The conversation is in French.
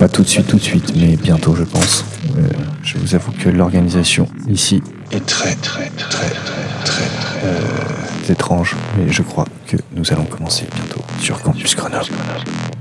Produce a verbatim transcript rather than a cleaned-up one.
pas tout de suite, tout de suite, mais bientôt, je pense. Euh, je vous avoue que l'organisation ici est très, très, très, très, très euh, étrange, mais je crois que nous allons commencer bientôt sur Campus Grenoble.